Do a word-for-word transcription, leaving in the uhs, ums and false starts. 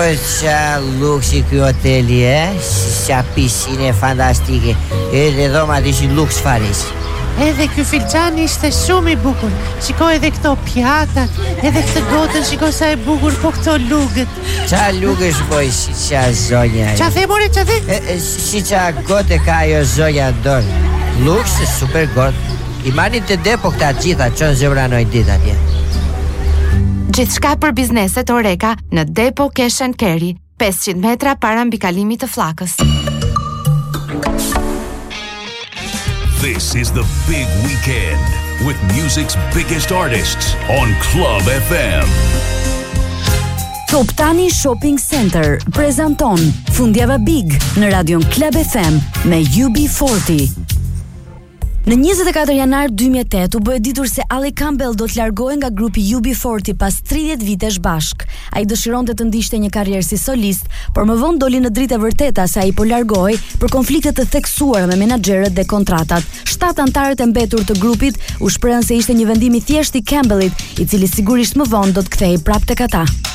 Sa luksi ky hoteli, e? Sa piscine fantastike. Edhe dhoma ishin luks faris. Edhe ky filxhani ishte shumë i bukur. Shiko edhe këto pjatat, edhe këtë gotën, shiko sa e bukur, po këto lugët. Qa lugësh boj, si qa zonja? Qa the, more, qa the? E, e, si qa gote ka ajo zonja dorë. Luks, super gotë. I marrin të depo këta gjitha, qonë zëvranoj dit atje. Gjithçka për bizneset Oreka në Depo Cash and Carry, pesëqind metra para mbi kalimit të flakës. This is the big weekend with music's biggest artists on Club F M. Top Tani Shopping Center prezanton Fundjava Big në radion Club F M me U B forty. Në njëzet e katër janar dy mijë e tetë u bë e ditur se Ali Campbell do të largohej nga grupi U B forty pas tridhjetë vitesh bashk. Ai dëshironte të ndiqte një karrierë si solist, por më vonë doli në dritë e vërteta se ai po largohej për konflikte të theksuara me menaxherët dhe kontratat. Shtat anëtarët e mbetur të grupit u shprehën se ishte një vendim i thjeshtë i Campbellit, i cili sigurisht më vonë do të kthehej prapë tek ata.